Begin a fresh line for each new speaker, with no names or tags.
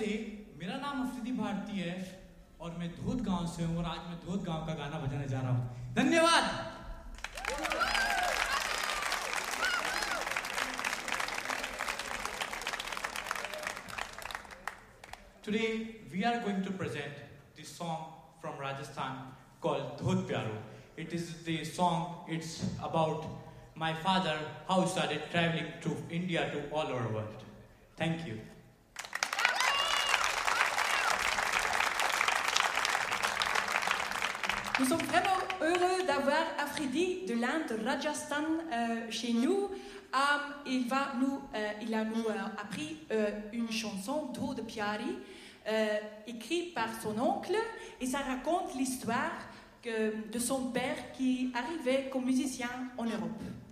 नमस्ते, मेरा नाम अफरीदी भारती है और मैं धोद गांव से हूं और आज मैं धोद गांव का गाना बजाने जा रहा हूं. धन्यवाद. Today we are going to present the song from Rajasthan called Dhod Pyaro. It is the song, it's about my father, how he started traveling to India to all over the world. Thank you.
Nous sommes vraiment heureux d'avoir Afridi de l'Inde, de Rajasthan chez nous. Il a nous appris une chanson, Dhod Pyari, écrite par son oncle, et ça raconte l'histoire de son père qui arrivait comme musicien en Europe.